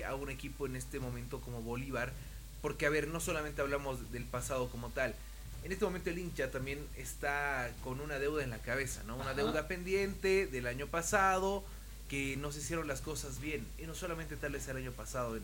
a un equipo en este momento como Bolívar, porque a ver, no solamente hablamos del pasado como tal, en este momento el hincha también está con una deuda en la cabeza, ¿no? Una Ajá. deuda pendiente del año pasado, que no se hicieron las cosas bien, y no solamente tal vez el año pasado,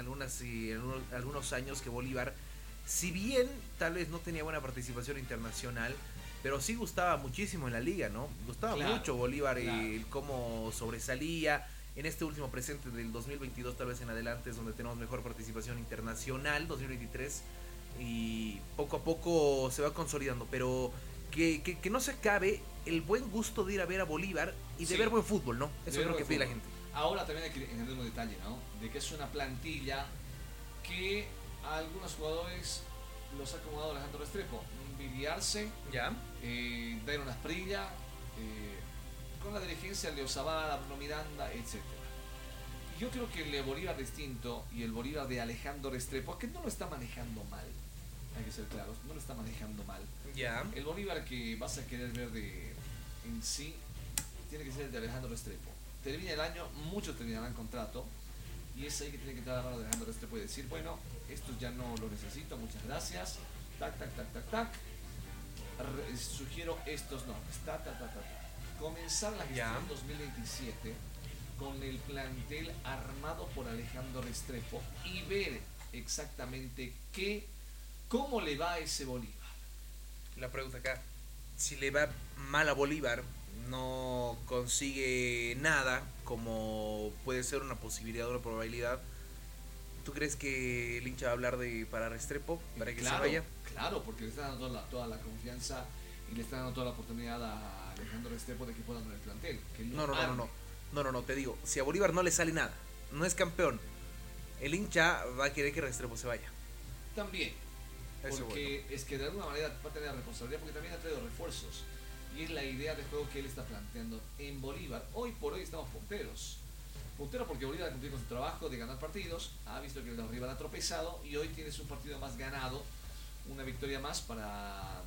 algunos años que Bolívar, si bien tal vez no tenía buena participación internacional, pero sí gustaba muchísimo en la liga, ¿no? Gustaba Claro, mucho Bolívar, claro. cómo sobresalía. En este último presente del 2022 tal vez en adelante es donde tenemos mejor participación internacional, 2023, y poco a poco se va consolidando, pero que no se acabe el buen gusto de ir a ver a Bolívar y de ver Sí, buen fútbol, ¿no? de Eso es ver lo buen que pide la fútbol. gente. Ahora también hay que entender un detalle, ¿no? De que es una plantilla que a algunos jugadores los ha acomodado Alejandro Restrepo. Viliarse, ¿Ya? Dairon Asprilla, con la dirigencia Leo Zabala, Bruno Miranda, etcétera. Yo creo que el Bolívar distinto y el Bolívar de Alejandro Restrepo, que no lo está manejando mal, hay que ser claros, no lo está manejando mal. ¿Ya? El Bolívar que vas a querer ver en sí tiene que ser el de Alejandro Restrepo. Termina el año, muchos terminarán contrato, y es ahí que tiene que entrar la mano de Alejandro Restrepo y decir, bueno, esto ya no lo necesito, muchas gracias, tac, tac, tac, tac, tac, sugiero estos nombres, tac, tac, tac, tac, tac. Comenzar la ¿Ya? gestión 2027 con el plantel armado por Alejandro Restrepo y ver exactamente cómo le va a ese Bolívar. La pregunta acá, si le va mal a Bolívar, no consigue nada, como puede ser una posibilidad o una probabilidad, ¿tú crees que el hincha va a hablar de para Restrepo, para que se Claro, vaya? claro, porque le está dando toda la confianza y le está dando toda la oportunidad a Alejandro Restrepo de que pueda andar el plantel, que lo No, no, no, no, no. arme. No, no, no, te digo, si a Bolívar no le sale nada, no es campeón, el hincha va a querer que Restrepo se vaya. También, Eso es bueno. porque es que de alguna manera va a tener la responsabilidad porque también ha traído refuerzos. Y es la idea de juego que él está planteando en Bolívar. Hoy por hoy estamos punteros. Puntero porque Bolívar ha cumplido con su trabajo de ganar partidos, ha visto que el rival ha tropezado y hoy tienes un partido más ganado, una victoria más para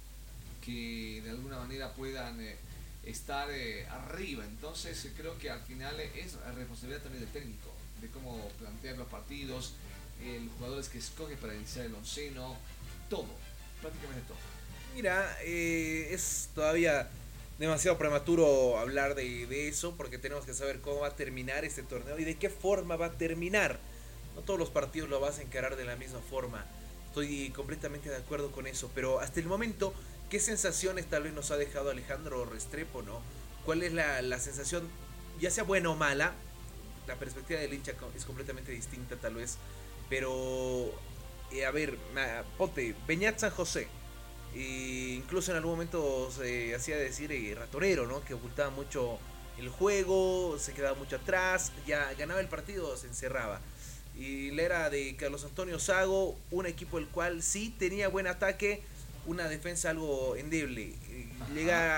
que de alguna manera puedan estar arriba. Entonces creo que al final es responsabilidad también del técnico, de cómo plantear los partidos, el jugadores que escoge para iniciar el onceno, todo, prácticamente todo. Mira, es todavía demasiado prematuro hablar de eso porque tenemos que saber cómo va a terminar este torneo y de qué forma va a terminar. No todos los partidos lo vas a encarar de la misma forma. Estoy completamente de acuerdo con eso, pero hasta el momento, ¿qué sensaciones tal vez nos ha dejado Alejandro Restrepo, no? ¿Cuál es la sensación, ya sea buena o mala? La perspectiva del hincha es completamente distinta tal vez, pero a ver, ponte, Beñat San José, incluso en algún momento se hacía decir ratonero, ¿no? Que ocultaba mucho el juego, se quedaba mucho atrás, ya ganaba el partido, se encerraba. Y la era de Carlos Antonio Sago, un equipo el cual sí tenía buen ataque, una defensa algo endeble. Ajá.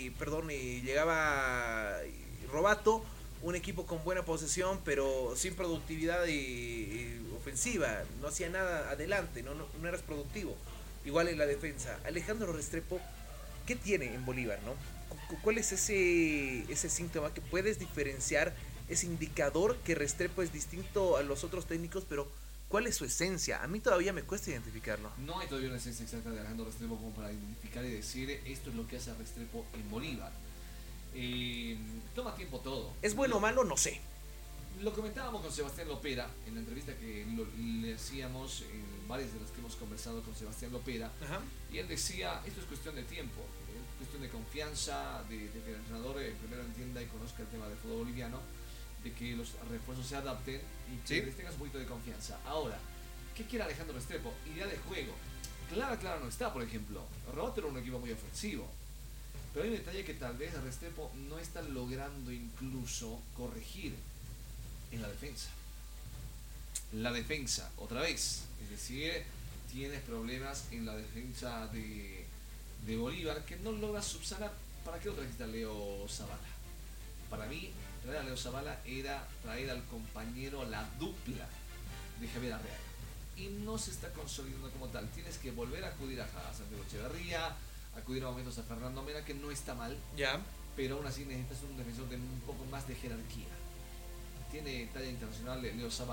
Llegaba Robato, un equipo con buena posesión, pero sin productividad ofensiva, no hacía nada adelante, no eras productivo. Igual en la defensa. Alejandro Restrepo, ¿qué tiene en Bolívar, no? ¿Cuál es ese síntoma que puedes diferenciar, ese indicador que Restrepo es distinto a los otros técnicos, pero ¿cuál es su esencia? A mí todavía me cuesta identificarlo. No hay todavía una esencia exacta de Alejandro Restrepo como para identificar y decir esto es lo que hace a Restrepo en Bolívar. Eh, Toma tiempo todo. ¿Es bueno o malo? No sé. Lo comentábamos con Sebastián Lopera en la entrevista que le hacíamos en varias de las que hemos conversado con Sebastián Lopera, Ajá. y él decía, esto es cuestión de tiempo, es cuestión de confianza, de que el entrenador primero entienda y conozca el tema del fútbol boliviano, de que los refuerzos se adapten y que ¿Sí? les tengas un poquito de confianza. Ahora, ¿qué quiere Alejandro Restrepo? Idea de juego. Clara no está, por ejemplo. Roboto era un equipo muy ofensivo. Pero hay un detalle que tal vez Restrepo no está logrando incluso corregir en la defensa. La defensa, otra vez. Es decir, tienes problemas en la defensa de Bolívar que no logras subsanar. ¿Para qué lo trajiste a Leo Zavala? Para mí, traer a Leo Zavala era traer al compañero, a la dupla de Javier Arreaga. Y no se está consolidando como tal. Tienes que volver a acudir a Santiago Echeverría, acudir a momentos a Fernando Mena, que no está mal, Ya. pero aún así necesitas un defensor de un poco más de jerarquía. Tiene talla internacional Leo Zavala.